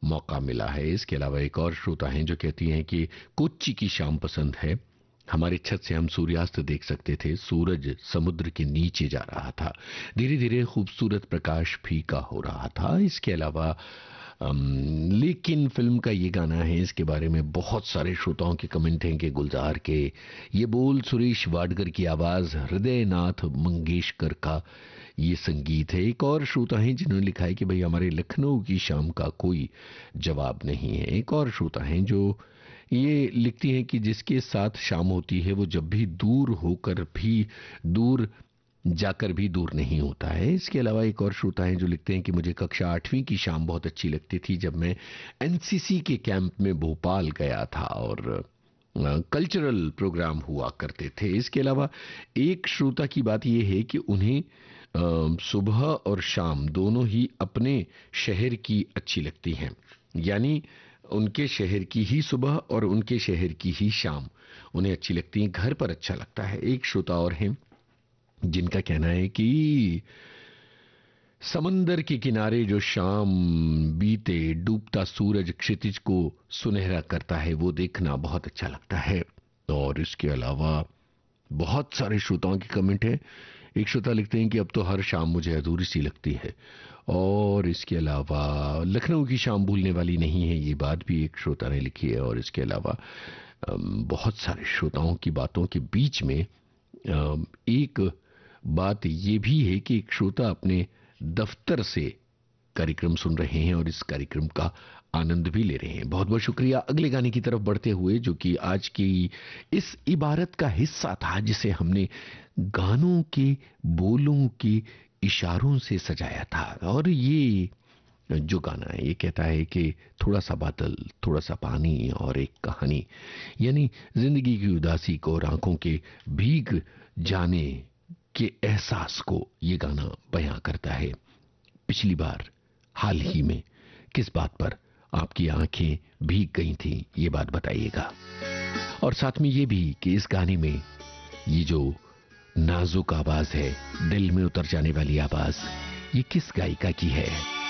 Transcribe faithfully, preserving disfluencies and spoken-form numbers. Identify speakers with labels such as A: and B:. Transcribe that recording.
A: मौका मिला है। इसके अलावा एक और श्रोता हैं जो कहती हैं कि कोच्चि की शाम पसंद है। हमारी छत से हम सूर्यास्त देख सकते थे, सूरज समुद्र के नीचे जा रहा था, धीरे धीरे खूबसूरत प्रकाश फीका हो रहा था। इसके अलावा अम, लेकिन फिल्म का ये गाना है, इसके बारे में बहुत सारे श्रोताओं के कमेंट हैं कि गुलजार के ये बोल, सुरेश वाडकर की आवाज, हृदयनाथ मंगेशकर का ये संगीत है। एक और श्रोता हैं जिन्होंने लिखा है कि भाई हमारे लखनऊ की शाम का कोई जवाब नहीं है। एक और श्रोता हैं जो ये लिखती हैं कि जिसके साथ शाम होती है वो जब भी दूर होकर भी दूर जाकर भी दूर नहीं होता है। इसके अलावा एक और श्रोता हैं जो लिखते हैं कि मुझे कक्षा आठवीं की शाम बहुत अच्छी लगती थी जब मैं एनसीसी के कैंप में भोपाल गया था और कल्चरल प्रोग्राम हुआ करते थे। इसके अलावा एक श्रोता की बात यह है कि उन्हें अ, सुबह और शाम दोनों ही अपने शहर की अच्छी लगती हैं, यानी उनके शहर की ही सुबह और उनके शहर की ही शाम उन्हें अच्छी लगती है, घर पर अच्छा लगता है। एक श्रोता और हैं जिनका कहना है कि समंदर के किनारे जो शाम बीते, डूबता सूरज क्षितिज को सुनहरा करता है, वो देखना बहुत अच्छा लगता है। और इसके अलावा बहुत सारे श्रोताओं के कमेंट हैं। एक श्रोता लिखते हैं कि अब तो हर शाम मुझे अधूरी सी लगती है। और इसके अलावा लखनऊ की शाम भूलने वाली नहीं है, ये बात भी एक श्रोता ने लिखी है। और इसके अलावा अम, बहुत सारे श्रोताओं की बातों के बीच में अम, एक बात ये भी है कि एक श्रोता अपने दफ्तर से कार्यक्रम सुन रहे हैं और इस कार्यक्रम का आनंद भी ले रहे हैं। बहुत बहुत शुक्रिया। अगले गाने की तरफ बढ़ते हुए, जो कि आज की इस इबारत का हिस्सा था जिसे हमने गानों के बोलों के इशारों से सजाया था। और ये जो गाना है ये कहता है कि थोड़ा सा बादल, थोड़ा सा पानी और एक कहानी, यानी जिंदगी की उदासी को और आंखों के भीग जाने के एहसास को ये गाना बयां करता है। पिछली बार हाल ही में किस बात पर आपकी आंखें भीग गई थी, ये बात बताइएगा। और साथ में ये भी कि इस गाने में ये जो नाजुक आवाज है, दिल में उतर जाने वाली आवाज, ये किस गायिका की है।